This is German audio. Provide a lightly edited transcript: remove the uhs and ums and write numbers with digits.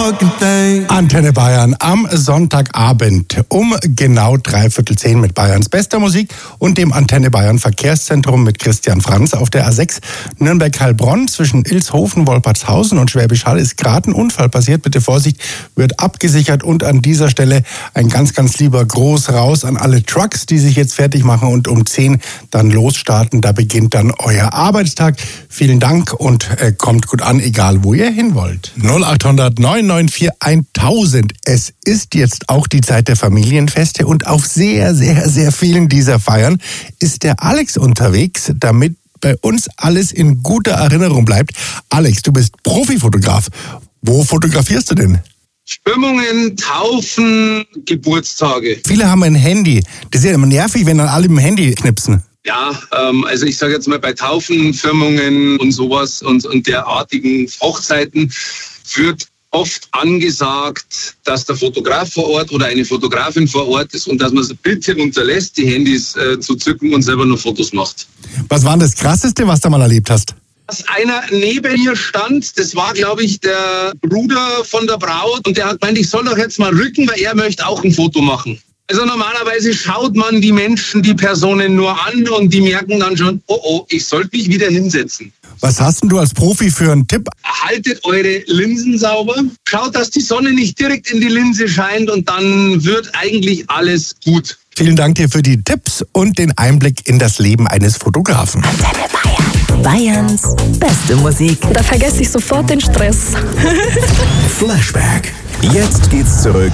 fucking thing. Antenne Bayern am Sonntagabend um genau 9:45 mit Bayerns bester Musik und dem Antenne Bayern Verkehrszentrum mit Christian Franz auf der A6 Nürnberg-Heilbronn zwischen Ilshofen, Wolpertshausen und Schwäbisch Hall ist gerade ein Unfall passiert. Bitte Vorsicht, wird abgesichert und an dieser Stelle ein ganz, ganz lieber Gruß raus an alle Trucks, die sich jetzt fertig machen und um 10 dann losstarten. Da beginnt dann euer Arbeitstag. Vielen Dank und kommt gut an, egal wo ihr hin wollt. 0800 994 1000. Es ist jetzt auch die Zeit der Familienfeste und auf sehr, sehr, sehr vielen dieser Feiern ist der Alex unterwegs, damit bei uns alles in guter Erinnerung bleibt. Alex, du bist Profifotograf. Wo fotografierst du denn? Firmungen, Taufen, Geburtstage. Viele haben ein Handy. Das ist ja immer nervig, wenn dann alle mit dem Handy knipsen. Ja, also ich sage jetzt mal bei Taufen, Firmungen und sowas und derartigen Hochzeiten wird oft angesagt, dass der Fotograf vor Ort oder eine Fotografin vor Ort ist und dass man es bitte unterlässt, die Handys zu zücken und selber nur Fotos macht. Was war das Krasseste, was du mal erlebt hast? Dass einer neben mir stand, das war, glaube ich, der Bruder von der Braut und der hat gemeint, ich soll doch jetzt mal rücken, weil er möchte auch ein Foto machen. Also normalerweise schaut man die Menschen, die Personen nur an und die merken dann schon, oh, ich sollte mich wieder hinsetzen. Was hast denn du als Profi für einen Tipp? Haltet eure Linsen sauber, schaut, dass die Sonne nicht direkt in die Linse scheint und dann wird eigentlich alles gut. Vielen Dank dir für die Tipps und den Einblick in das Leben eines Fotografen. Antenne Bayern. Bayerns beste Musik. Da vergesse ich sofort den Stress. Flashback. Jetzt geht's zurück